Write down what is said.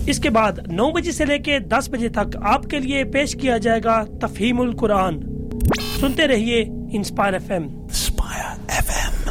इसके बाद 9 बजे से लेकर 10 बजे तक आपके लिए पेश किया जाएगा तफहीमुल कुरान। सुनते रहिए इंस्पायर FM।